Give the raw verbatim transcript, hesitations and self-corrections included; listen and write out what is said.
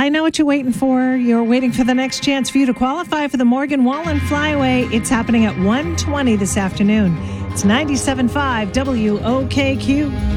I know what you're waiting for. You're waiting for the next chance for you to qualify for the Morgan Wallen Flyaway. It's happening at one twenty this afternoon. It's ninety-seven point five W O K Q.